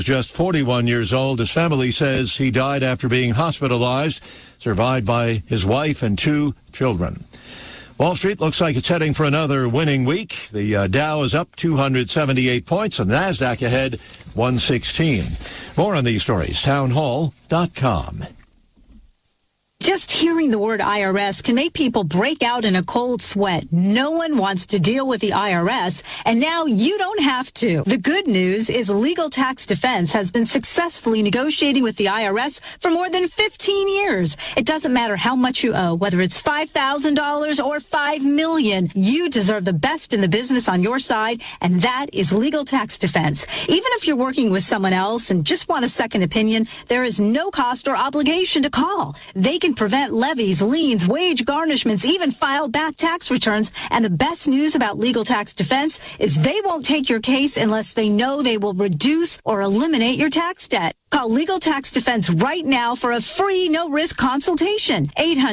Just 41 years old. His family says he died after being hospitalized, survived by his wife and 2 children. Wall Street looks like it's heading for another winning week. The Dow is up 278 points, and the NASDAQ ahead 116. More on these stories, townhall.com. Just hearing the word IRS can make people break out in a cold sweat. No one wants to deal with the IRS, and now you don't have to. The good news is Legal Tax Defense has been successfully negotiating with the IRS for more than 15 years. It doesn't matter how much you owe, whether it's $5,000 or $5 million. You deserve the best in the business on your side, and that is Legal Tax Defense. Even if you're working with someone else and just want a second opinion, there is no cost or obligation to call. They can prevent levies, liens, wage garnishments, even file back tax returns. And the best news about Legal Tax Defense is they won't take your case unless they know they will reduce or eliminate your tax debt. Call Legal Tax Defense right now for a free, no-risk consultation.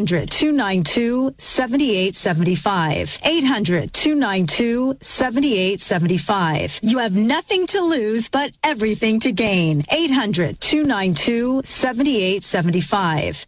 800-292-7875. 800-292-7875. You have nothing to lose but everything to gain. 800-292-7875.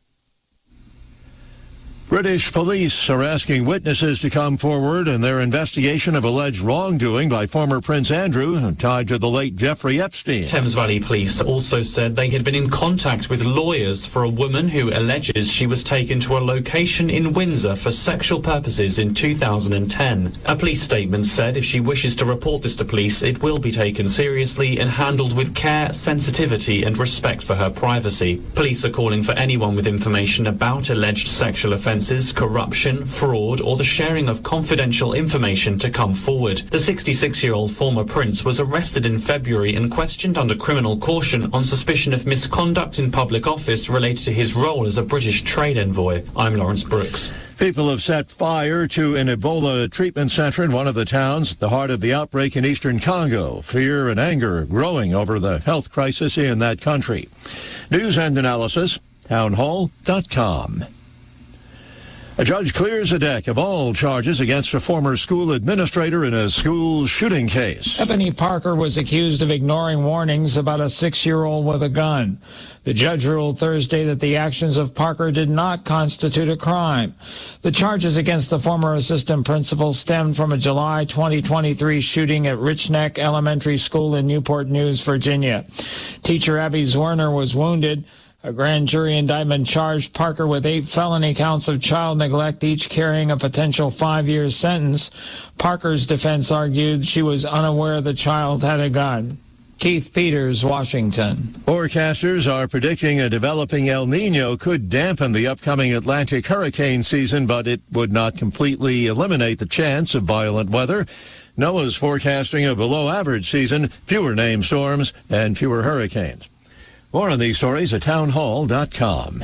British police are asking witnesses to come forward in their investigation of alleged wrongdoing by former Prince Andrew tied to the late Jeffrey Epstein. Thames Valley Police also said they had been in contact with lawyers for a woman who alleges she was taken to a location in Windsor for sexual purposes in 2010. A police statement said if she wishes to report this to police, it will be taken seriously and handled with care, sensitivity and respect for her privacy. Police are calling for anyone with information about alleged sexual offences, corruption, fraud, or the sharing of confidential information to come forward. The 66-year-old former prince was arrested in February and questioned under criminal caution on suspicion of misconduct in public office related to his role as a British trade envoy. I'm Lawrence Brooks. People have set fire to an Ebola treatment center in one of the towns at the heart of the outbreak in eastern Congo. Fear and anger growing over the health crisis in that country. News and analysis, townhall.com. A judge clears the deck of all charges against a former school administrator in a school shooting case. Ebony Parker was accused of ignoring warnings about a 6-year-old with a gun. The judge ruled Thursday that the actions of Parker did not constitute a crime. The charges against the former assistant principal stemmed from a July 2023 shooting at Rich Neck Elementary School in Newport News, Virginia. Teacher Abby Zwerner was wounded. A grand jury indictment charged Parker with 8 felony counts of child neglect, each carrying a potential 5-year sentence. Parker's defense argued she was unaware the child had a gun. Keith Peters, Washington. Forecasters are predicting a developing El Nino could dampen the upcoming Atlantic hurricane season, but it would not completely eliminate the chance of violent weather. NOAA's forecasting a below-average season, fewer named storms, and fewer hurricanes. More on these stories at townhall.com.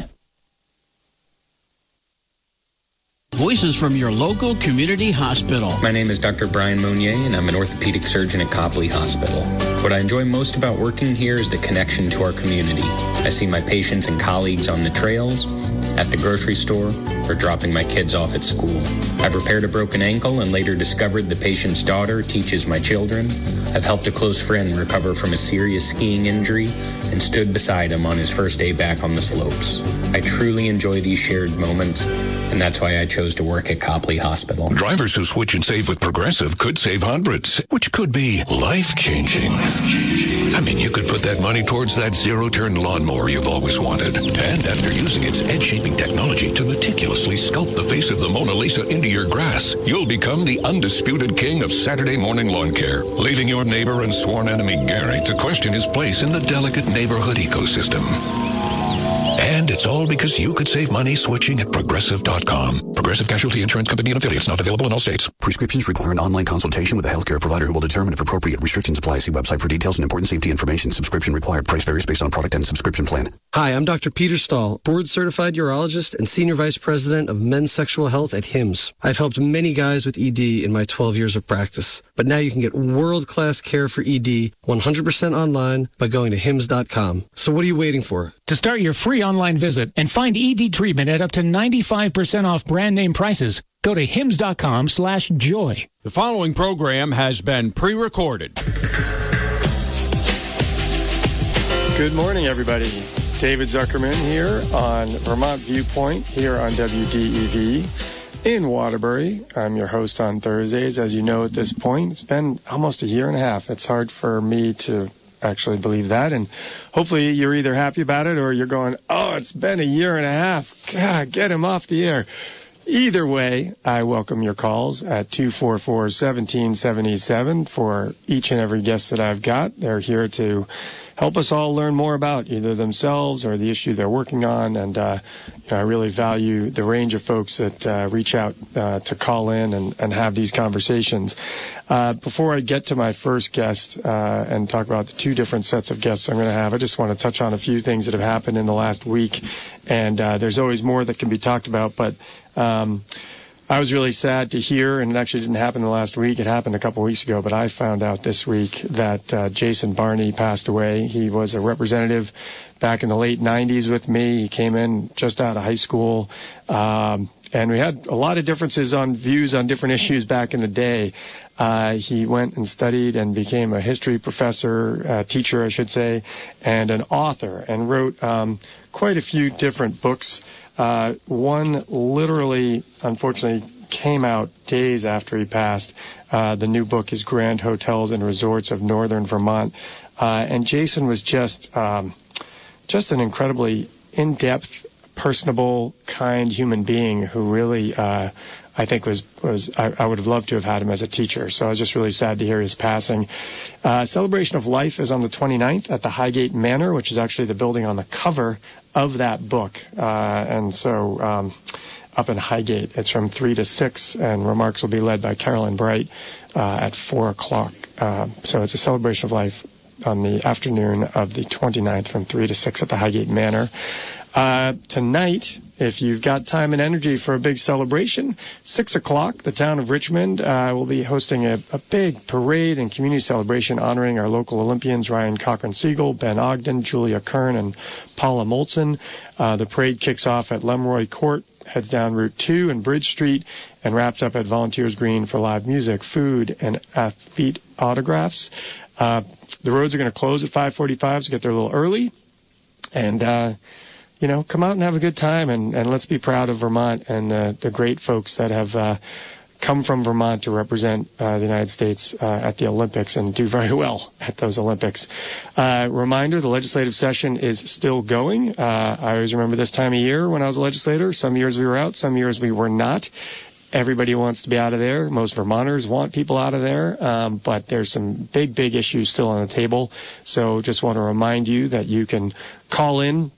Voices from your local community hospital. My name is Dr. Brian Monnier, and I'm an orthopedic surgeon at Copley Hospital. What I enjoy most about working here is the connection to our community. I see my patients and colleagues on the trails, at the grocery store, or dropping my kids off at school. I've repaired a broken ankle and later discovered the patient's daughter teaches my children. I've helped a close friend recover from a serious skiing injury and stood beside him on his first day back on the slopes. I truly enjoy these shared moments, and that's why I chose to work at Copley Hospital. Drivers who switch and save with Progressive could save hundreds, which could be life-changing. I mean, you could put that money towards that zero-turn lawnmower you've always wanted. And after using its edge-shaping technology to meticulously sculpt the face of the Mona Lisa into your grass, you'll become the undisputed king of Saturday morning lawn care, leaving your neighbor and sworn enemy Gary to question his place in the delicate neighborhood ecosystem. And it's all because you could save money switching at Progressive.com. Progressive Casualty Insurance Company and affiliates, not available in all states. Prescriptions require an online consultation with a healthcare provider who will determine if appropriate restrictions apply. See website for details and important safety information. Subscription required. Price varies based on product and subscription plan. Hi, I'm Dr. Peter Stahl, board-certified urologist and senior vice president of men's sexual health at HIMSS. I've helped many guys with ED in my 12 years of practice. But now you can get world-class care for ED 100% online by going to HIMSS.com. So what are you waiting for? To start your free online visit and find ED treatment at up to 95% off brand name prices, go to hims.com/joy. The following program has been pre-recorded. Good morning, everybody. David Zuckerman here on Vermont Viewpoint here on WDEV in Waterbury. I'm your host on Thursdays. As you know, at this point, it's been almost a year and a half. It's hard for me to actually believe that, and hopefully you're either happy about it or you're going, oh, it's been a year and a half. God, get him off the air. Either way, I welcome your calls at 244-1777 for each and every guest that I've got. They're here to help us all learn more about either themselves or the issue they're working on. And I really value the range of folks that reach out to call in and have these conversations. Before I get to my first guest and talk about the two different sets of guests I'm going to have, I just want to touch on a few things that have happened in the last week. And there's always more that can be talked about, but I was really sad to hear, and it actually didn't happen in the last week. It happened a couple weeks ago, but I found out this week that Jason Barney passed away. He was a representative back in the late 90s with me. He came in just out of high school, and we had a lot of differences on views on different issues back in the day. He went and studied and became a history professor, teacher, I should say, and an author, and wrote quite a few different books. One literally, unfortunately, came out days after he passed. The new book is Grand Hotels and Resorts of Northern Vermont. And Jason was just an incredibly in-depth, personable, kind human being who really, I think I would have loved to have had him as a teacher. So I was just really sad to hear his passing. Celebration of Life is on the 29th at the Highgate Manor, which is actually the building on the cover of that book. And so up in Highgate, it's from 3 to 6, and remarks will be led by Carolyn Bright at 4 o'clock. So it's a celebration of life on the afternoon of the 29th from 3 to 6 at the Highgate Manor. Tonight, if you've got time and energy for a big celebration, 6 o'clock, the town of Richmond will be hosting a big parade and community celebration honoring our local Olympians, Ryan Cochran-Siegel, Ben Ogden, Julia Kern, and Paula Moltzen. The parade kicks off at Lemroy Court, heads down Route 2 and Bridge Street, and wraps up at Volunteers Green for live music, food, and athlete autographs. The roads are going to close at 5:45, so get there a little early. And come out and have a good time, and let's be proud of Vermont and the great folks that have come from Vermont to represent the United States at the Olympics and do very well at those Olympics. Reminder, the legislative session is still going. I always remember this time of year when I was a legislator. Some years we were out, some years we were not. Everybody wants to be out of there. Most Vermonters want people out of there, but there's some big issues still on the table. So just want to remind you that you can call in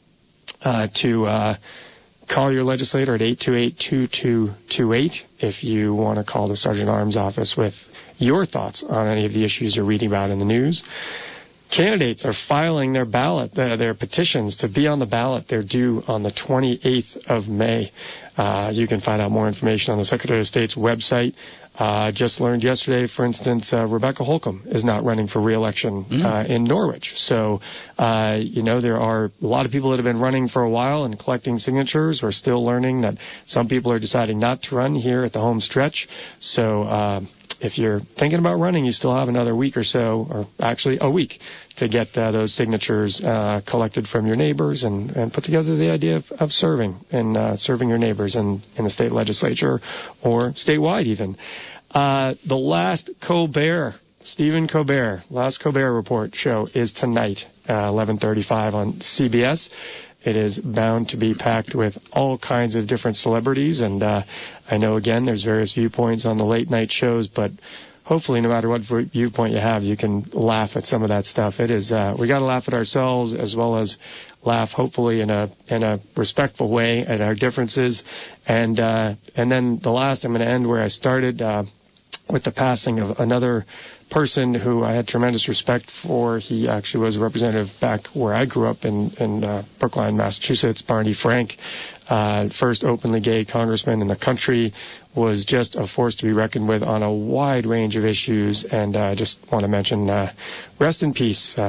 to call your legislator at 828-2228 if you want to call the Sergeant Arms office with your thoughts on any of the issues you're reading about in the news. Candidates are filing their ballot, their petitions to be on the ballot. They're due on the 28th of May. You can find out more information on the Secretary of State's website. Just learned yesterday, for instance, Rebecca Holcomb is not running for re-election in Norwich. So, there are a lot of people that have been running for a while and collecting signatures. We're still learning that some people are deciding not to run here at the home stretch. So, if you're thinking about running, you still have another week or so, or actually a week, to get those signatures collected from your neighbors and put together the idea of serving and serving your neighbors in the state legislature or statewide even. The last Stephen Colbert, last Colbert Report show is tonight, 11:35 on CBS. It is bound to be packed with all kinds of different celebrities, and I know, again, there's various viewpoints on the late night shows, but hopefully no matter what viewpoint you have, you can laugh at some of that stuff. It is, we got to laugh at ourselves as well as laugh, hopefully, in a respectful way at our differences. And then the last, I'm going to end where I started, with the passing of another person who I had tremendous respect for. He actually was a representative back where I grew up in Brookline, Massachusetts. Barney Frank, first openly gay congressman in the country, was just a force to be reckoned with on a wide range of issues. And I just want to mention, rest in peace,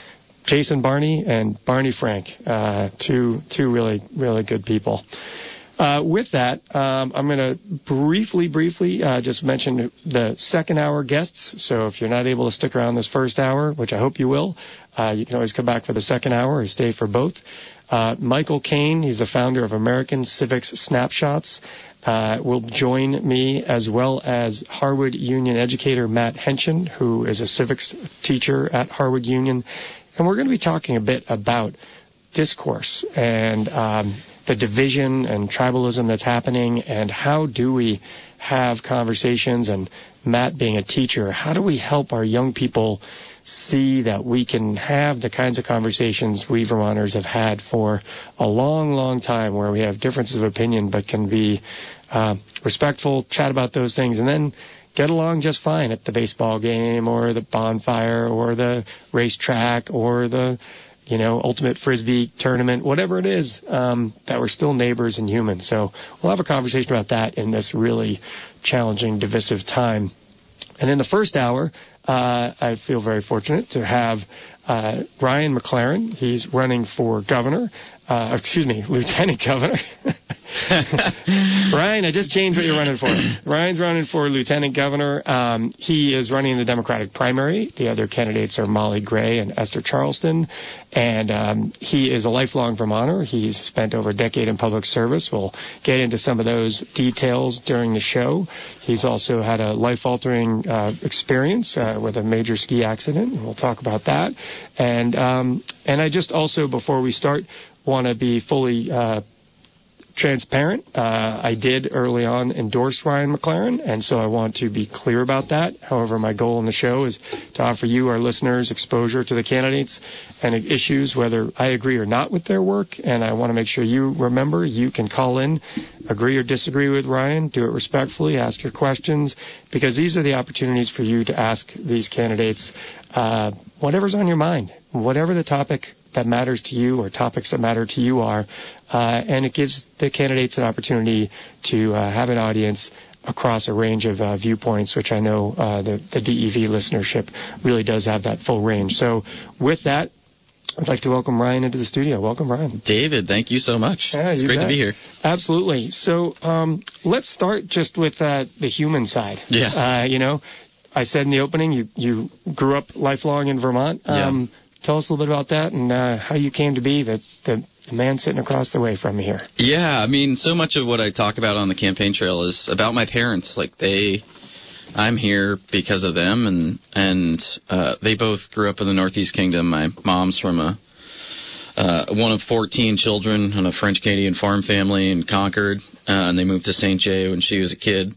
Jason Barney and Barney Frank, two really, really good people. With that, I'm going to briefly just mention the second hour guests. So if you're not able to stick around this first hour, which I hope you will, you can always come back for the second hour or stay for both. Michael Kane, he's the founder of American Civics Snapshots, will join me, as well as Harwood Union educator Matt Henshin, who is a civics teacher at Harwood Union. And we're going to be talking a bit about discourse and the division and tribalism that's happening, and how do we have conversations, and Matt being a teacher, how do we help our young people see that we can have the kinds of conversations we Vermonters have had for a long, long time, where we have differences of opinion but can be respectful, chat about those things, and then get along just fine at the baseball game or the bonfire or the racetrack or the ultimate frisbee tournament, whatever it is, that we're still neighbors and humans. So we'll have a conversation about that in this really challenging, divisive time. And in the first hour, I feel very fortunate to have Ryan McLaren. He's running for governor. Lieutenant governor. Ryan, I just changed what you're running for. Ryan's running for lieutenant governor. He is running in the Democratic primary. The other candidates are Molly Gray and Esther Charleston. And he is a lifelong Vermonter. He's spent over a decade in public service. We'll get into some of those details during the show. He's also had a life-altering experience with a major ski accident, and we'll talk about that. And I just also, before we start, want to be fully transparent. I did early on endorse Ryan McLaren, and so I want to be clear about that. However, my goal in the show is to offer you, our listeners, exposure to the candidates and issues, whether I agree or not with their work. And I want to make sure you remember you can call in, agree or disagree with Ryan, do it respectfully, ask your questions, because these are the opportunities for you to ask these candidates whatever's on your mind, whatever the topic that matters to you or topics that matter to you are, and it gives the candidates an opportunity to have an audience across a range of viewpoints, which I know the DEV listenership really does have that full range. So with that, I'd like to welcome Ryan into the studio. Welcome, Ryan. David, thank you so much. Yeah, it's great to be here. Absolutely. So let's start just with the human side. Yeah. I said in the opening, you grew up lifelong in Vermont. Yeah. Tell us a little bit about that and how you came to be the man sitting across the way from me here. Yeah, I mean, so much of what I talk about on the campaign trail is about my parents. I'm here because of them, and they both grew up in the Northeast Kingdom. My mom's from one of 14 children on a French-Canadian farm family in Concord, and they moved to St. Jay when she was a kid.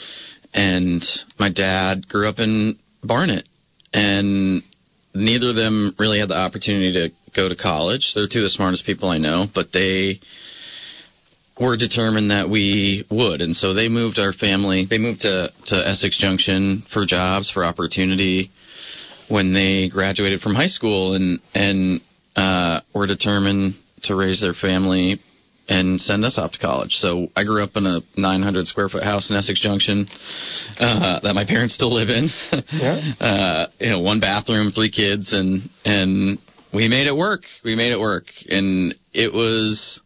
And my dad grew up in Barnet, and neither of them really had the opportunity to go to college. They're two of the smartest people I know, but they were determined that we would. And so they moved our family. They moved to Essex Junction for jobs, for opportunity when they graduated from high school, and were determined to raise their family and send us off to college. So I grew up in a 900 square foot house in Essex Junction that my parents still live in. Yeah. One bathroom, 3 kids, and we made it work. And it was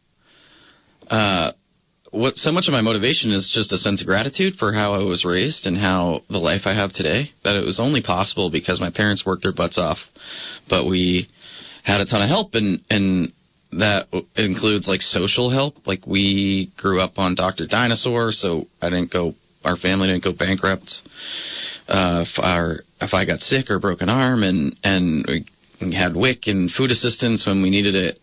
so much of my motivation is just a sense of gratitude for how I was raised and how the life I have today, that it was only possible because my parents worked their butts off, but we had a ton of help, and that includes social help. We grew up on Dr. Dinosaur, so our family didn't go bankrupt if I got sick or broken arm, and we had WIC and food assistance when we needed it,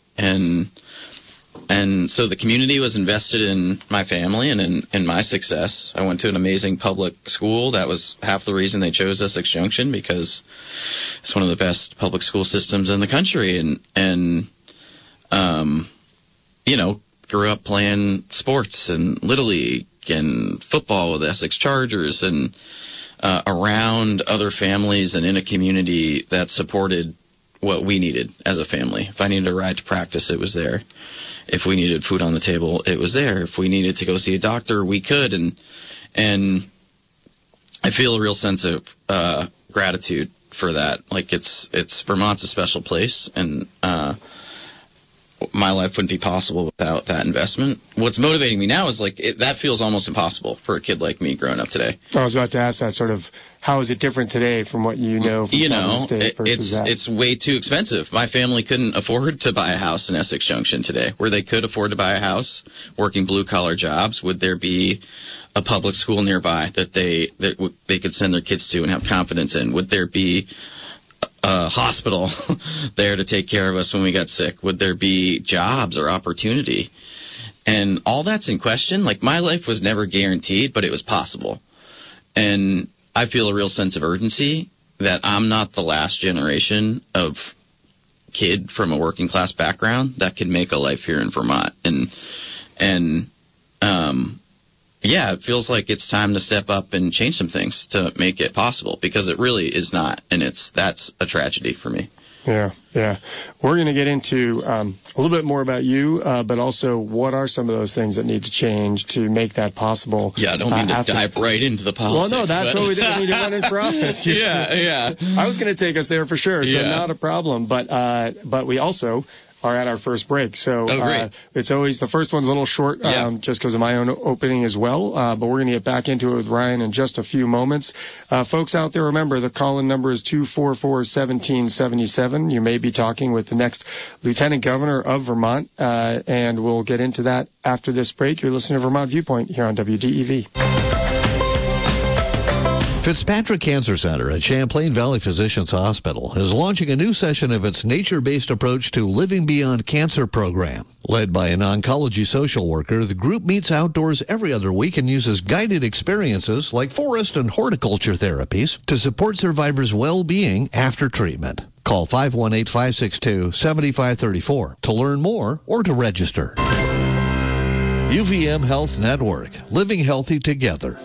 and so the community was invested in my family and in my success. I went to an amazing public school. That was half the reason they chose Essex Junction, because it's one of the best public school systems in the country, and grew up playing sports and Little League and football with Essex Chargers, and around other families and in a community that supported what we needed as a family. If I needed a ride to practice, it was there. If we needed food on the table, it was there. If we needed to go see a doctor, we could. And I feel a real sense of gratitude for that. It's Vermont's a special place, and my life wouldn't be possible without that investment. What's motivating me now is that feels almost impossible for a kid like me growing up today. I was about to ask that, sort of, how is it different today from what you know from State versus that? It's way too expensive. My family couldn't afford to buy a house in Essex Junction today. Where they could afford to buy a house, working blue-collar jobs, would there be a public school nearby that they could send their kids to and have confidence in? Would there be a hospital there to take care of us when we got sick? Would there be jobs or opportunity? And all that's in question. My life was never guaranteed, but it was possible. And I feel a real sense of urgency that I'm not the last generation of kid from a working class background that can make a life here in Vermont. Yeah, it feels like it's time to step up and change some things to make it possible, because it really is not, and that's a tragedy for me. Yeah. We're going to get into a little bit more about you, but also what are some of those things that need to change to make that possible. Yeah, I don't mean to dive right into the politics. Well, no, that's what we did when you run in for office. Yeah. I was going to take us there for sure, so not a problem. But we also are at our first break. So it's always, the first one's a little short, just because of my own opening as well. But we're going to get back into it with Ryan in just a few moments. Folks out there, remember, the call-in number is 244-1777. You may be talking with the next Lieutenant Governor of Vermont, and we'll get into that after this break. You're listening to Vermont Viewpoint here on WDEV. Fitzpatrick Cancer Center at Champlain Valley Physicians Hospital is launching a new session of its nature-based approach to Living Beyond Cancer program. Led by an oncology social worker, the group meets outdoors every other week and uses guided experiences like forest and horticulture therapies to support survivors' well-being after treatment. Call 518-562-7534 to learn more or to register. UVM Health Network, living healthy together.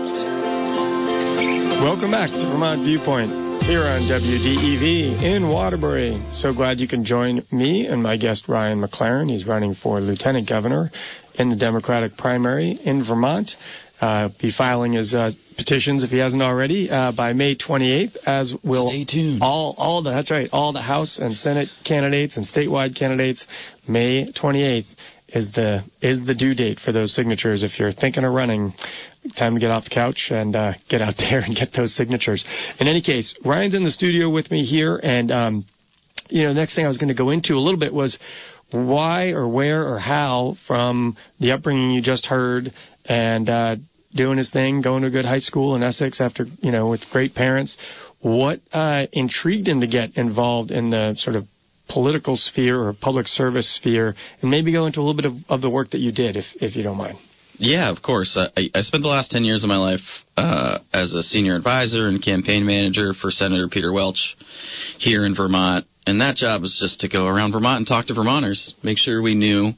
Welcome back to Vermont Viewpoint here on WDEV in Waterbury. So glad you can join me and my guest Ryan McLaren. He's running for Lieutenant Governor in the Democratic primary in Vermont. Be filing his petitions, if he hasn't already, by May 28th, as will Stay tuned. all the House and Senate candidates and statewide candidates. May 28th is the due date for those signatures. If you're thinking of running, time to get off the couch and get out there and get those signatures. In any case, Ryan's in the studio with me here, and next thing I was going to go into a little bit was why or where or how, from the upbringing you just heard and doing his thing, going to a good high school in Essex after, with great parents, what intrigued him to get involved in the sort of political sphere or public service sphere, and maybe go into a little bit of the work that you did, if you don't mind. Yeah, of course. I spent the last 10 years of my life as a senior advisor and campaign manager for Senator Peter Welch here in Vermont. And that job was just to go around Vermont and talk to Vermonters, make sure we knew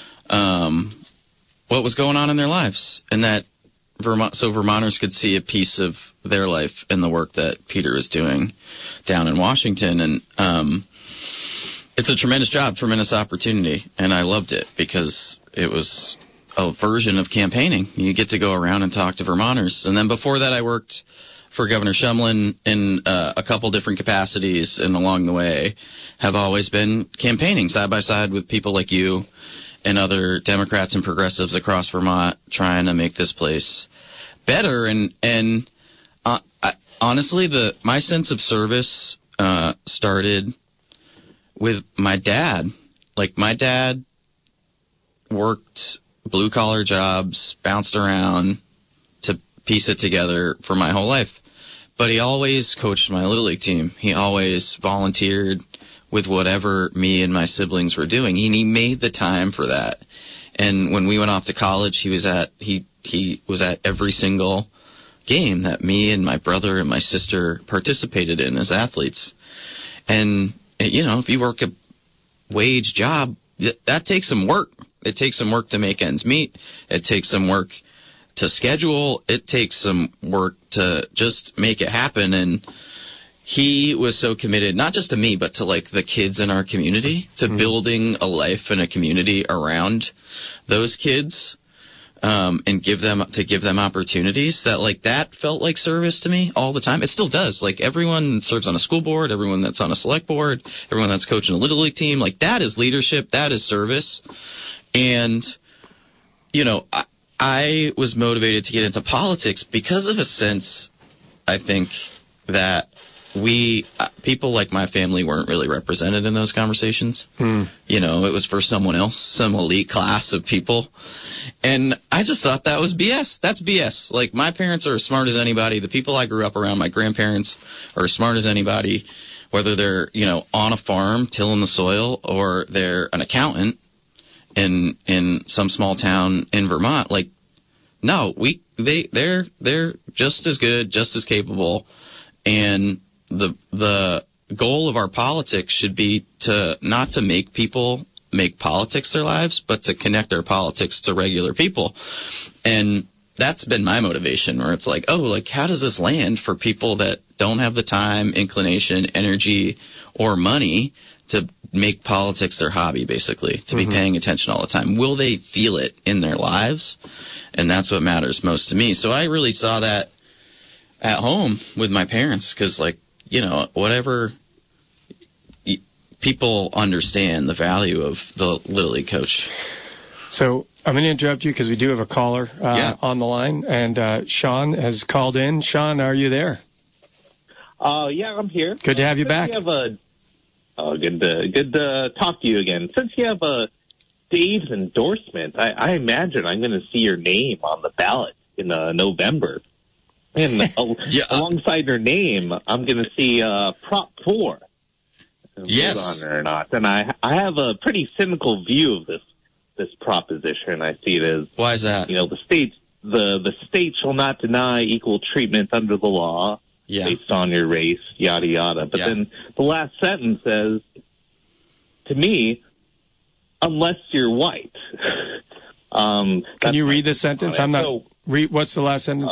what was going on in their lives, and that Vermonters could see a piece of their life in the work that Peter is doing down in Washington. And it's a tremendous job, tremendous opportunity, and I loved it because it was a version of campaigning. You get to go around and talk to Vermonters. And then before that, I worked for Governor Shumlin in a couple different capacities, and along the way have always been campaigning side by side with people like you and other Democrats and progressives across Vermont, trying to make this place better. And honestly, my sense of service started with my dad. My dad worked blue-collar jobs, bounced around to piece it together for my whole life. But he always coached my Little League team. He always volunteered with whatever me and my siblings were doing. He made the time for that. And when we went off to college, he was at every single game that me and my brother and my sister participated in as athletes. And, if you work a wage job, that takes some work. It takes some work to make ends meet. It takes some work to schedule. It takes some work to just make it happen. And he was so committed, not just to me, but to the kids in our community, to building a life and a community around those kids, and give them opportunities, that felt like service to me all the time. It still does. Like, everyone serves on a school board, everyone that's on a select board, everyone that's coaching a Little League team, like, that is leadership, that is service. And, I was motivated to get into politics because of a sense, I think, that people like my family weren't really represented in those conversations. It was for someone else, some elite class of people. And I just thought that was BS. That's BS. Like, my parents are as smart as anybody. The people I grew up around, my grandparents, are as smart as anybody, whether they're, on a farm tilling the soil or they're an accountant in some small town in Vermont. Like, no, they're just as good, just as capable. And the goal of our politics should be not to make people make politics their lives, but to connect our politics to regular people. And that's been my motivation, where it's like, how does this land for people that don't have the time, inclination, energy, or money to make politics their hobby, basically, to be paying attention all the time? Will they feel it in their lives? And that's what matters most to me. So I really saw that at home with my parents, because, whatever people understand the value of the Little League coach. So I'm going to interrupt you because we do have a caller on the line, and Sean has called in. Sean, are you there? Yeah, I'm here. Good to have you back. Good to talk to you again. Since you have Dave's endorsement, I imagine I'm going to see your name on the ballot in November. And alongside your name, I'm going to see Prop 4. Yes. On or not. And I have a pretty cynical view of this proposition. I see it as, why is that? The state shall not deny equal treatment under the law based on your race, yada yada. But then the last sentence says, to me, unless you're white. Can you read the sentence? What's the last sentence?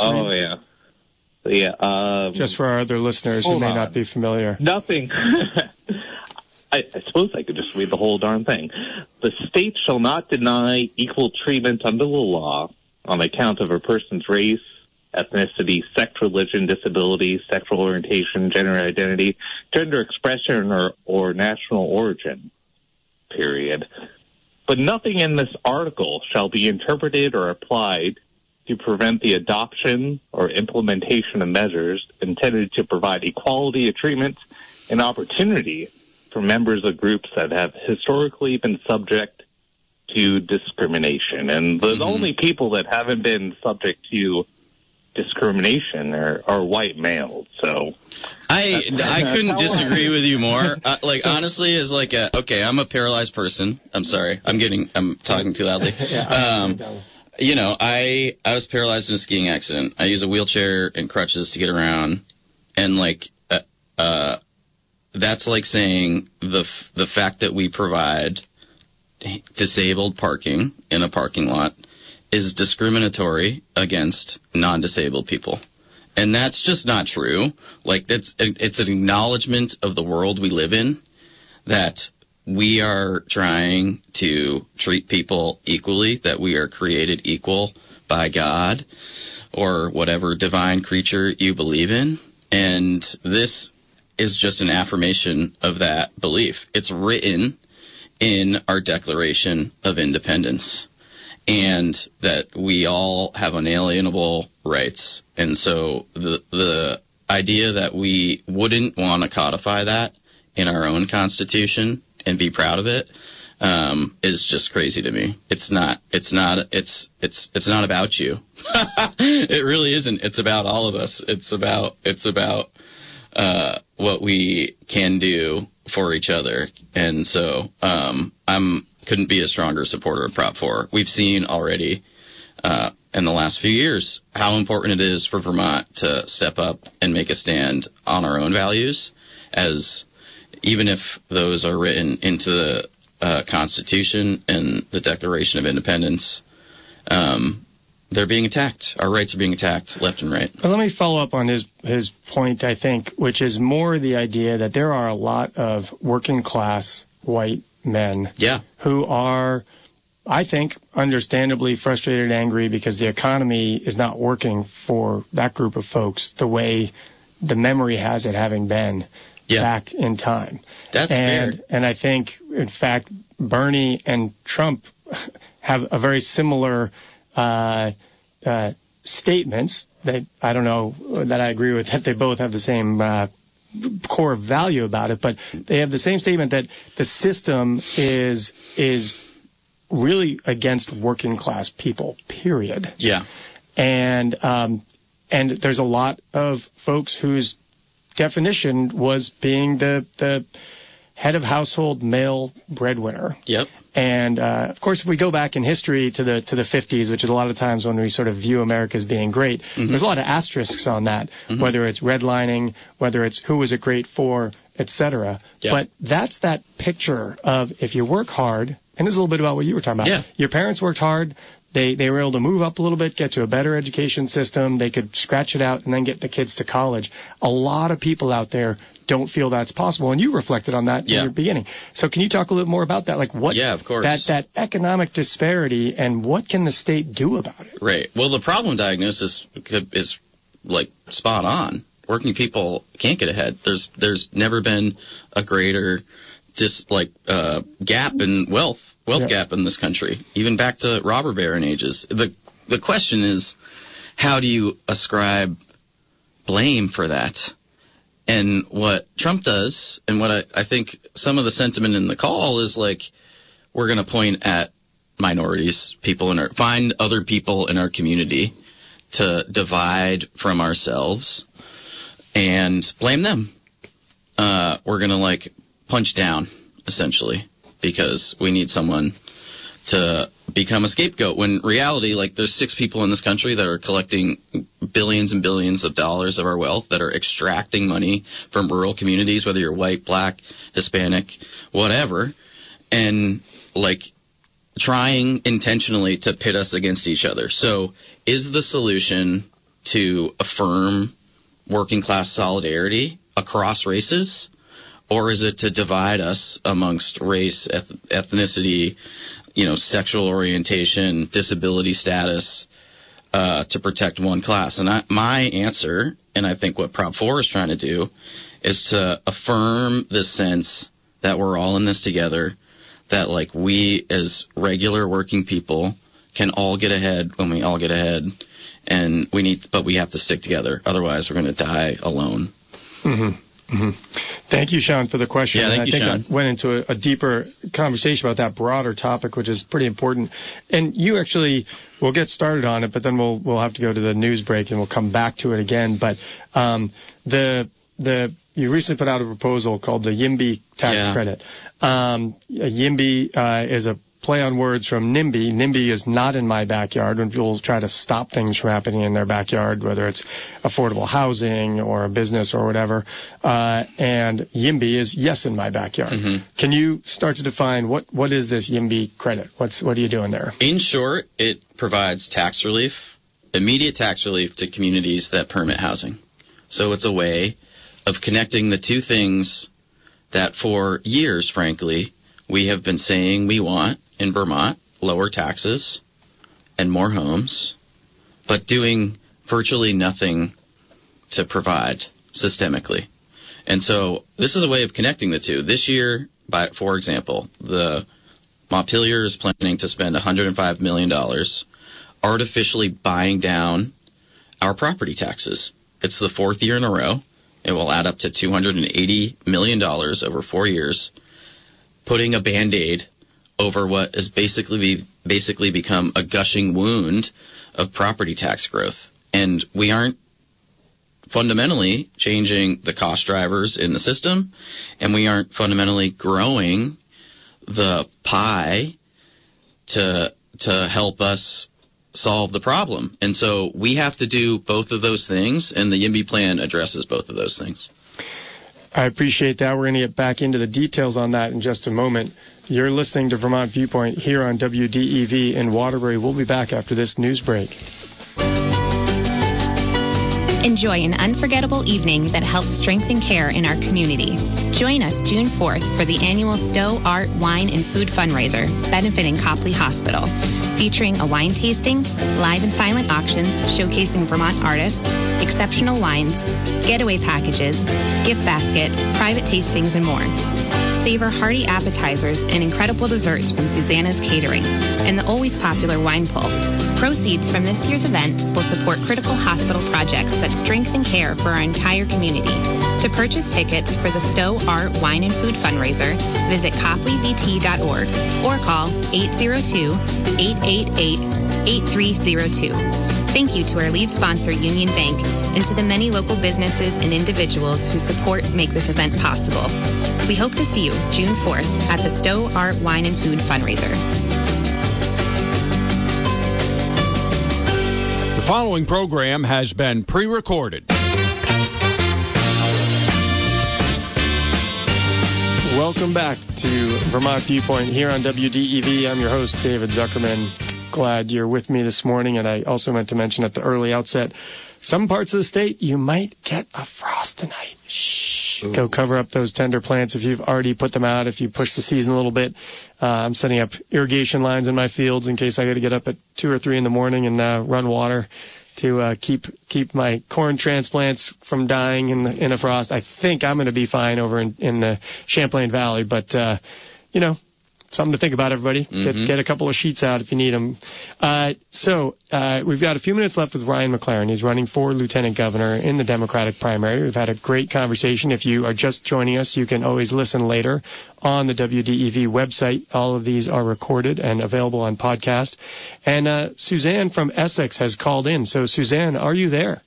Just for our other listeners who may not be familiar. Nothing. I suppose I could just read the whole darn thing. The state shall not deny equal treatment under the law on account of a person's race, ethnicity, sex, religion, disability, sexual orientation, gender identity, gender expression, or national origin, period. But nothing in this article shall be interpreted or applied to prevent the adoption or implementation of measures intended to provide equality of treatment and opportunity for members of groups that have historically been subject to discrimination. And the only people that haven't been subject to discrimination are white males. So I couldn't disagree with you more. Honestly, as I'm a paralyzed person. I'm sorry. I'm talking too loudly. I was paralyzed in a skiing accident. I use a wheelchair and crutches to get around, and that's like saying the fact that we provide disabled parking in a parking lot is discriminatory against non-disabled people. And that's just not true. It's an acknowledgement of the world we live in, that we are trying to treat people equally, that we are created equal by God or whatever divine creature you believe in. And this is just an affirmation of that belief. It's written in our Declaration of Independence, and that we all have unalienable rights. And so the idea that we wouldn't want to codify that in our own Constitution and be proud of it is just crazy to me. It's not about you. It really isn't. It's about all of us. It's about what we can do for each other. And so couldn't be a stronger supporter of Prop 4. We've seen already in the last few years how important it is for Vermont to step up and make a stand on our own values, as even if those are written into the Constitution and the Declaration of Independence, they're being attacked. Our rights are being attacked left and right. Well, let me follow up on his point, I think, which is more the idea that there are a lot of working class white men who are I think, understandably frustrated and angry because the economy is not working for that group of folks the way the memory has it having been back in time. That's fair. And I think, in fact, Bernie and Trump have a very similar statements that I don't know that I agree with, that they both have the same core value about it, but they have the same statement that the system is really against working class people, period. Yeah. And there's a lot of folks whose definition was being the head of household male breadwinner. Yep. And of course, if we go back in history to the 50s, which is a lot of times when we sort of view America as being great, there's a lot of asterisks on that, whether it's redlining, whether it's who was it great for, etc. Yep. But that's that picture of if you work hard, and this is a little bit about what you were talking about. Yeah. Your parents worked hard. They were able to move up a little bit, get to a better education system. They could scratch it out and then get the kids to college. A lot of people out there don't feel that's possible, and you reflected on that in your beginning. So can you talk a little more about that? Like what? Yeah, of course. That economic disparity, and what can the state do about it? Right. Well, the problem diagnosis is like spot on. Working people can't get ahead. There's never been a greater gap in wealth gap in this country, even back to robber baron ages. The question is, how do you ascribe blame for that? And what Trump does, and what I think some of the sentiment in the call is like, we're going to point at minorities, find other people in our community to divide from ourselves and blame them. We're going to punch down, essentially, because we need someone to become a scapegoat, when in reality, there's 6 people in this country that are collecting billions and billions of dollars of our wealth, that are extracting money from rural communities, whether you're white, black, Hispanic, whatever, and trying intentionally to pit us against each other. So is the solution to affirm working class solidarity across races, or is it to divide us amongst race, ethnicity, sexual orientation, disability status, to protect one class? And my answer, and I think what Prop 4 is trying to do, is to affirm the sense that we're all in this together, that we as regular working people can all get ahead when we all get ahead, and but we have to stick together. Otherwise, we're going to die alone. Mm-hmm. Mm-hmm. Thank you, Sean, for the question. Yeah, thank you, Sean. I went into a deeper conversation about that broader topic, which is pretty important. And you actually, we'll get started on it, but then we'll have to go to the news break and we'll come back to it again. But you recently put out a proposal called the YIMBY tax credit. YIMBY is a play on words from NIMBY. NIMBY is not in my backyard, when people try to stop things from happening in their backyard, whether it's affordable housing or a business or whatever. And YIMBY is yes in my backyard. Mm-hmm. Can you start to define what is this YIMBY credit? What are you doing there? In short, it provides tax relief, immediate tax relief to communities that permit housing. So it's a way of connecting the two things that for years, frankly, we have been saying we want in Vermont: lower taxes and more homes, but doing virtually nothing to provide systemically. And so this is a way of connecting the two. This year, for example, the Montpelier is planning to spend $105 million artificially buying down our property taxes. It's the 4th year in a row. It will add up to $280 million over 4 years, putting a Band-Aid over what has basically become a gushing wound of property tax growth. And we aren't fundamentally changing the cost drivers in the system, and we aren't fundamentally growing the pie to help us solve the problem. And so we have to do both of those things, and the YIMBY plan addresses both of those things. I appreciate that. We're going to get back into the details on that in just a moment. You're listening to Vermont Viewpoint here on WDEV in Waterbury. We'll be back after this news break. Enjoy an unforgettable evening that helps strengthen care in our community. Join us June 4th for the annual Stowe Art, Wine, and Food fundraiser benefiting Copley Hospital, featuring a wine tasting, live and silent auctions showcasing Vermont artists, exceptional wines, getaway packages, gift baskets, private tastings, and more. Savor hearty appetizers and incredible desserts from Susanna's Catering and the always popular wine pull. Proceeds from this year's event will support critical hospital projects that strengthen care for our entire community. To purchase tickets for the Stowe Art, Wine, and Food fundraiser, visit copleyvt.org or call 802-888-8302. Thank you to our lead sponsor, Union Bank, and to the many local businesses and individuals whose support make this event possible. We hope to see you June 4th at the Stowe Art, Wine, and Food fundraiser. The following program has been pre-recorded. Welcome back to Vermont Viewpoint here on WDEV. I'm your host, David Zuckerman. Glad you're with me this morning. And I also meant to mention at the early outset, some parts of the state, you might get a frost tonight. Shh. Ooh. Go cover up those tender plants if you've already put them out, if you push the season a little bit. I'm setting up irrigation lines in my fields in case I got to get up at 2 or 3 in the morning and run water to keep my corn transplants from dying in a frost. I think I'm going to be fine over in the Champlain Valley, but something to think about, everybody. Mm-hmm. Get a couple of sheets out if you need them. So we've got a few minutes left with Ryan McLaren. He's running for lieutenant governor in the Democratic primary. We've had a great conversation. If you are just joining us, you can always listen later on the WDEV website. All of these are recorded and available on podcast. And Suzanne from Essex has called in. So, Suzanne, are you there?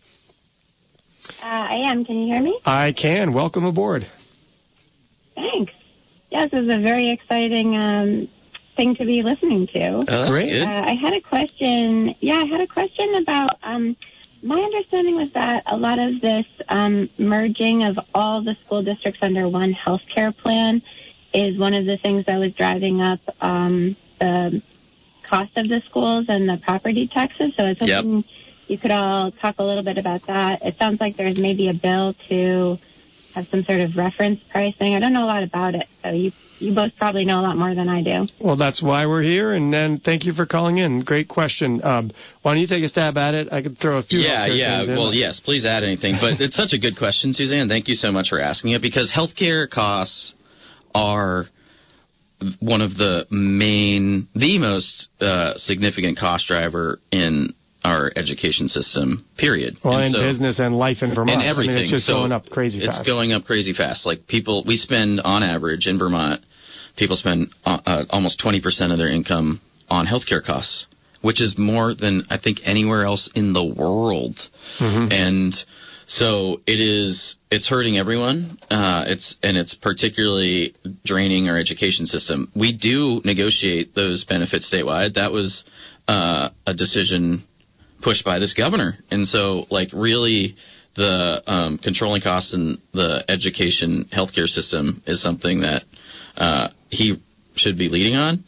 I am. Can you hear me? I can. Welcome aboard. Thanks. Yes, this is a very exciting thing to be listening to. Oh, that's great. Good. I had a question. Yeah, I had a question about, my understanding was that a lot of this merging of all the school districts under one healthcare plan is one of the things that was driving up the cost of the schools and the property taxes. So I was hoping you could all talk a little bit about that. It sounds like there's maybe a bill to have some sort of reference pricing. I don't know a lot about it, so you both probably know a lot more than I do. Well, that's why we're here, and then thank you for calling in. Great question. Why don't you take a stab at it? I could throw a few things in. Well, yes, please add anything. But it's such a good question, Suzanne. Thank you so much for asking it, because healthcare costs are one of the most significant cost driver in our education system, period. Well, in business and life in Vermont. And everything. I mean, it's just going up crazy fast. It's going up crazy fast. Like we spend on average in Vermont, people spend almost 20% of their income on healthcare costs, which is more than I think anywhere else in the world. Mm-hmm. And so it's hurting everyone. It's particularly draining our education system. We do negotiate those benefits statewide. That was a decision pushed by this governor. And so, really, the controlling costs in the education healthcare system is something that he should be leading on.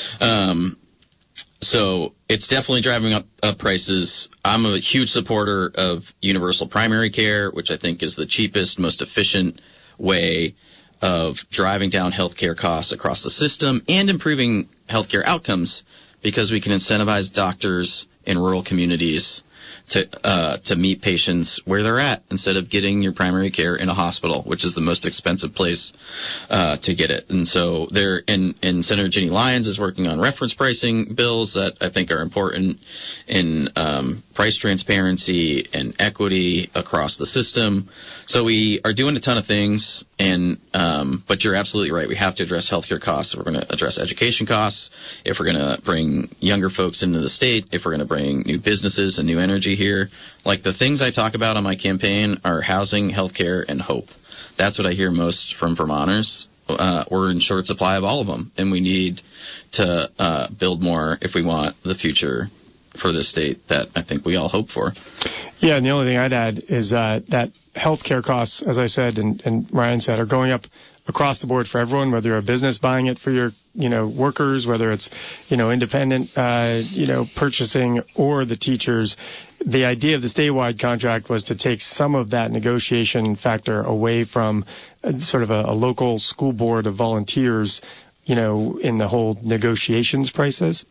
So it's definitely driving up prices. I'm a huge supporter of universal primary care, which I think is the cheapest, most efficient way of driving down healthcare costs across the system and improving healthcare outcomes, because we can incentivize doctors in rural communities to meet patients where they're at instead of getting your primary care in a hospital, which is the most expensive place to get it. And so Senator Ginny Lyons is working on reference pricing bills that I think are important in price transparency and equity across the system. So we are doing a ton of things, but you're absolutely right. We have to address healthcare costs. We're going to address education costs. If we're going to bring younger folks into the state, if we're going to bring new businesses and new energy here, like the things I talk about on my campaign are housing, healthcare, and hope. That's what I hear most from Vermonters. We're in short supply of all of them, and we need to build more if we want the future for the state that I think we all hope for. Yeah, and the only thing I'd add is that healthcare costs, as I said and Ryan said, are going up across the board for everyone, whether you're a business buying it for your, workers, whether it's, independent, purchasing, or the teachers. The idea of the statewide contract was to take some of that negotiation factor away from sort of a local school board of volunteers, in the whole negotiations process.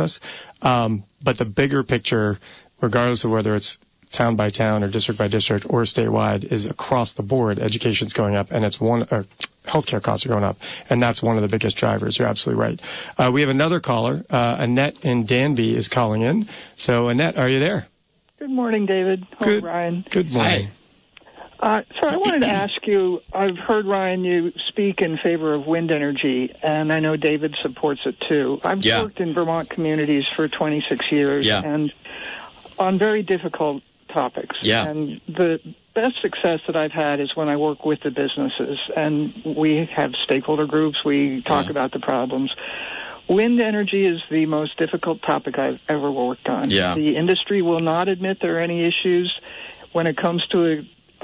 But the bigger picture, regardless of whether it's town by town or district by district or statewide, is across the board. Education's going up, and healthcare costs are going up, and that's one of the biggest drivers. You're absolutely right. We have another caller. Annette in Danby is calling in. So, Annette, are you there? Good morning, David. Good, Ryan. Good morning. So I wanted to ask you, I've heard, Ryan, you speak in favor of wind energy, and I know David supports it too. I've worked in Vermont communities for 26 years and on very difficult topics. And the best success that I've had is when I work with the businesses, and we have stakeholder groups, we talk about the problems. Wind energy is the most difficult topic I've ever worked on. The industry will not admit there are any issues. When it comes to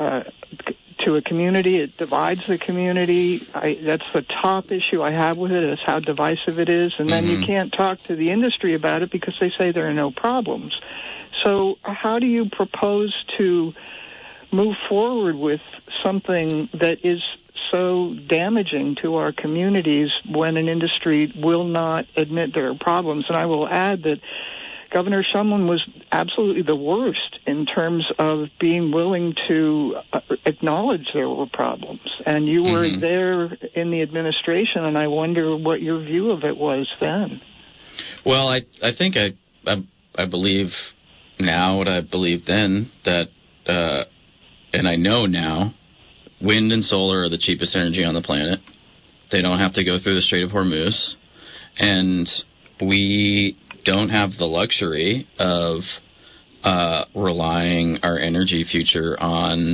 a community, it divides the community. That's the top issue I have with it, is how divisive it is. And then you can't talk to the industry about it because they say there are no problems. So how do you propose to move forward with something that is so damaging to our communities when an industry will not admit there are problems? And I will add that Governor Shumlin was absolutely the worst in terms of being willing to acknowledge there were problems. And you were there in the administration, and I wonder what your view of it was then. Well, I think I believe now what I believed then, that, and I know now, wind and solar are the cheapest energy on the planet. They don't have to go through the Strait of Hormuz. And we don't have the luxury of relying our energy future on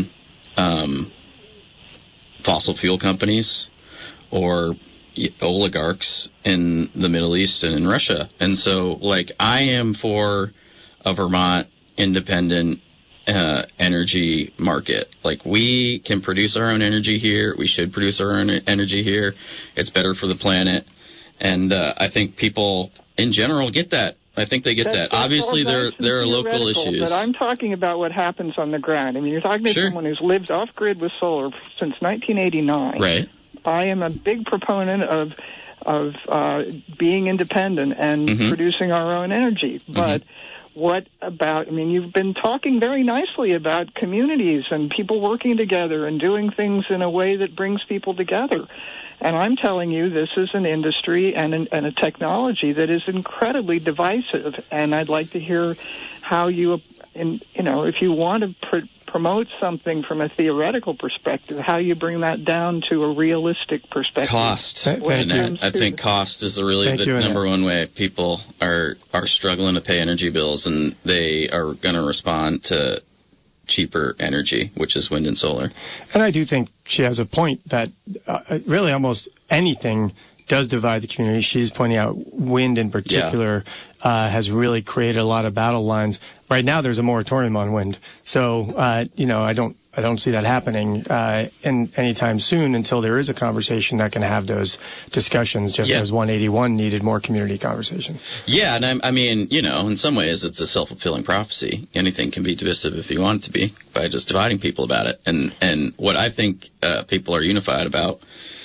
fossil fuel companies or oligarchs in the Middle East and in Russia. And so, I am for a Vermont independent energy market. We can produce our own energy here. We should produce our own energy here. It's better for the planet. And I think people in general get that. I think they get that. Obviously, there are local issues. But I'm talking about what happens on the ground. I mean, you're talking to someone who's lived off-grid with solar since 1989. Right. I am a big proponent of being independent and producing our own energy. But what about, you've been talking very nicely about communities and people working together and doing things in a way that brings people together. And I'm telling you, this is an industry and a technology that is incredibly divisive. And I'd like to hear how you, if you want to promote something from a theoretical perspective, how you bring that down to a realistic perspective. Cost. I think cost is the number one way people are struggling to pay energy bills, and they are going to respond to cheaper energy, which is wind and solar. And I do think she has a point that really almost anything does divide the community. She's pointing out wind in particular has really created a lot of battle lines. Right now, there's a moratorium on wind, so I don't see that happening anytime soon until there is a conversation that can have those discussions. Just as 181 needed more community conversation. Yeah, and in some ways, it's a self-fulfilling prophecy. Anything can be divisive if you want it to be by just dividing people about it. And what I think people are unified about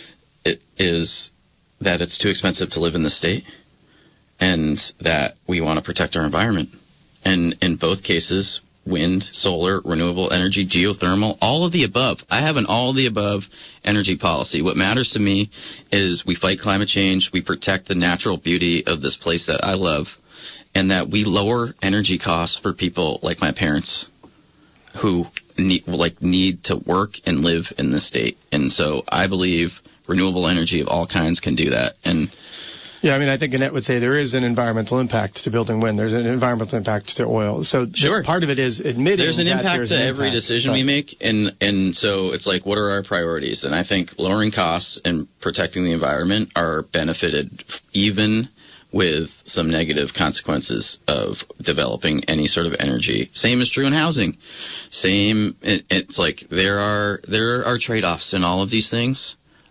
is that it's too expensive to live in the state, and that we want to protect our environment. And in both cases, wind, solar, renewable energy, geothermal, all of the above. I have an all of the above energy policy. What matters to me is we fight climate change, we protect the natural beauty of this place that I love, and that we lower energy costs for people like my parents who need to work and live in this state. And so I believe renewable energy of all kinds can do that. And I think Annette would say there is an environmental impact to building wind. There's an environmental impact to oil. So part of it is admitting there's an impact to every decision we make. And so it's what are our priorities? And I think lowering costs and protecting the environment are benefited even with some negative consequences of developing any sort of energy. Same is true in housing. It's there are trade-offs in all of these things.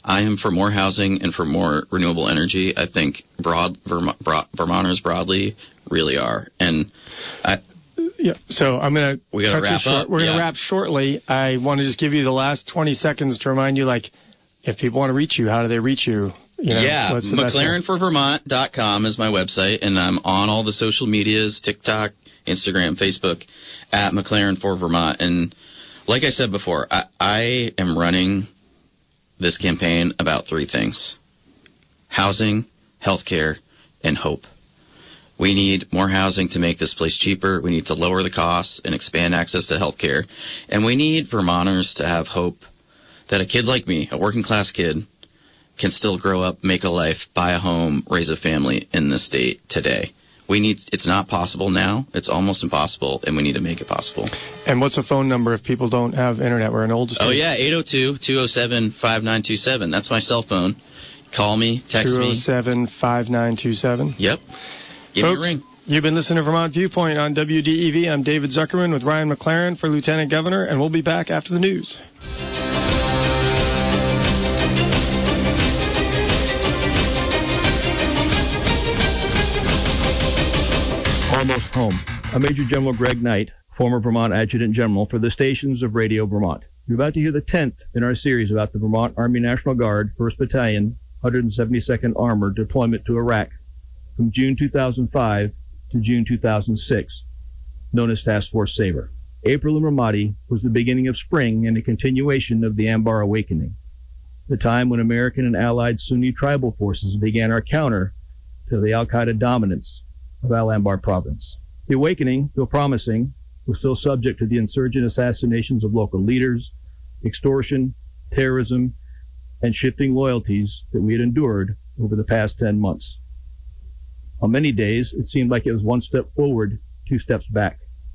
I am for more housing and for more renewable energy. I think Vermonters broadly really are. And so I'm going to wrap up. We're going to wrap shortly. I want to just give you the last 20 seconds to remind you, like, if people want to reach you, how do they reach you? McLarenforvermont.com is my website, and I'm on all the social medias, TikTok, Instagram, Facebook, at McLaren for Vermont. And like I said before, I am running this campaign about three things: housing, healthcare, and hope. We need more housing to make this place cheaper. We need to lower the costs and expand access to healthcare. And we need Vermonters to have hope that a kid like me, a working class kid, can still grow up, make a life, buy a home, raise a family in this state today. It's not possible now. It's almost impossible, and we need to make it possible. And what's a phone number if people don't have internet? We're an old state. Oh, yeah, 802-207-5927. That's my cell phone. Call me, text me. 207-5927. Yep. Give me a ring. You've been listening to Vermont Viewpoint on WDEV. I'm David Zuckerman with Ryan McLaren for Lieutenant Governor, and we'll be back after the news. Almost Home. I'm Major General Greg Knight, former Vermont Adjutant General for the stations of Radio Vermont. You're about to hear the 10th in our series about the Vermont Army National Guard, 1st Battalion, 172nd Armored deployment to Iraq from June 2005 to June 2006, known as Task Force Sabre. April in Ramadi was the beginning of spring and a continuation of the Anbar Awakening, the time when American and Allied Sunni tribal forces began our counter to the al-Qaeda dominance of Al-Anbar province. The awakening, though promising, was still subject to the insurgent assassinations of local leaders, extortion, terrorism, and shifting loyalties that we had endured over the past 10 months. On many days, it seemed like it was one step forward, 2 steps back.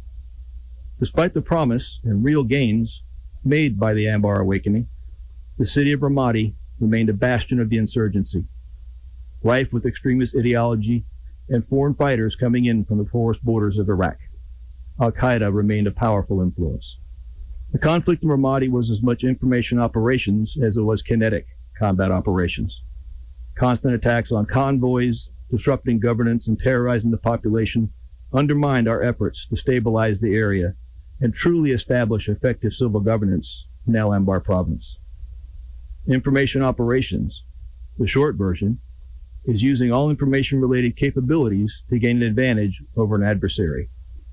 Despite the promise and real gains made by the Anbar Awakening, the city of Ramadi remained a bastion of the insurgency, rife with extremist ideology and foreign fighters coming in from the porous borders of Iraq. Al-Qaeda remained a powerful influence. The conflict in Ramadi was as much information operations as it was kinetic combat operations. Constant attacks on convoys, disrupting governance and terrorizing the population undermined our efforts to stabilize the area and truly establish effective civil governance in Al-Anbar province. Information operations, the short version, is using all information-related capabilities to gain an advantage over an adversary.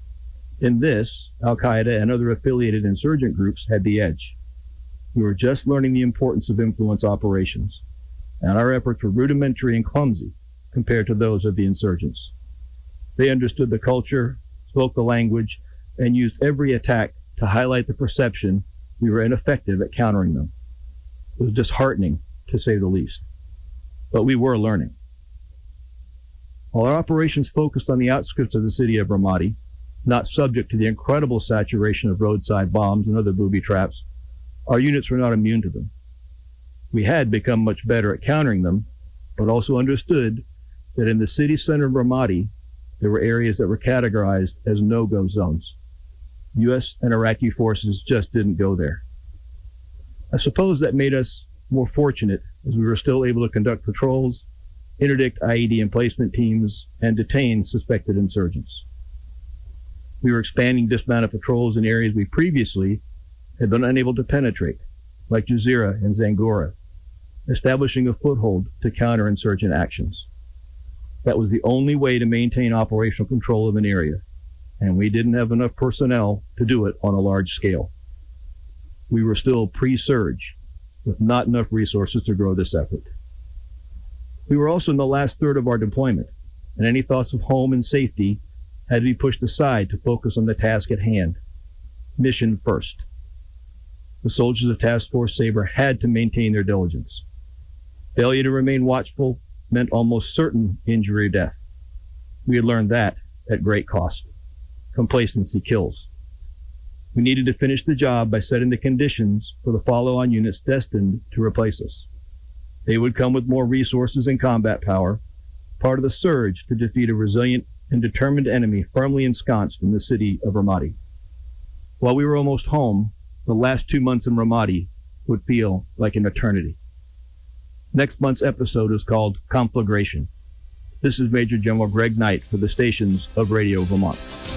In this, Al-Qaeda and other affiliated insurgent groups had the edge. We were just learning the importance of influence operations, and our efforts were rudimentary and clumsy compared to those of the insurgents. They understood the culture, spoke the language, and used every attack to highlight the perception we were ineffective at countering them. It was disheartening, to say the least. But we were learning. While our operations focused on the outskirts of the city of Ramadi, not subject to the incredible saturation of roadside bombs and other booby traps, our units were not immune to them. We had become much better at countering them, but also understood that in the city center of Ramadi, there were areas that were categorized as no-go zones. U.S. and Iraqi forces just didn't go there. I suppose that made us more fortunate as we were still able to conduct patrols, interdict IED emplacement teams, and detain suspected insurgents. We were expanding dismounted patrols in areas we previously had been unable to penetrate, like Jazeera and Zangora, establishing a foothold to counter insurgent actions. That was the only way to maintain operational control of an area, and we didn't have enough personnel to do it on a large scale. We were still pre-surge, with not enough resources to grow this effort. We were also in the last third of our deployment, and any thoughts of home and safety had to be pushed aside to focus on the task at hand. Mission first. The soldiers of Task Force Sabre had to maintain their diligence. Failure to remain watchful meant almost certain injury or death. We had learned that at great cost. Complacency kills. We needed to finish the job by setting the conditions for the follow-on units destined to replace us. They would come with more resources and combat power, part of the surge to defeat a resilient and determined enemy firmly ensconced in the city of Ramadi. While we were almost home, the last 2 months in Ramadi would feel like an eternity. Next month's episode is called Conflagration. This is Major General Greg Knight for the stations of Radio Vermont.